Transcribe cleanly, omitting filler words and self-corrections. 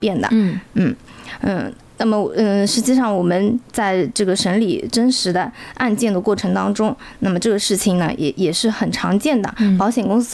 变的。那么实际上我们在这个审理真实的案件的过程当中，那么这个事情呢也是很常见的，保险公司